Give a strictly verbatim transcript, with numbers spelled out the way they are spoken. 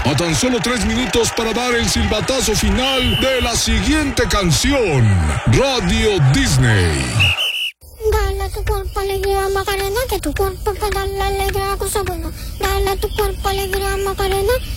A tan solo tres minutos para dar el silbatazo final de la siguiente canción. Radio Disney. Dale a tu cuerpo alegría, Macarena, que tu cuerpo para dar la alegría, cosa buena. Dale a tu cuerpo alegría, Macarena,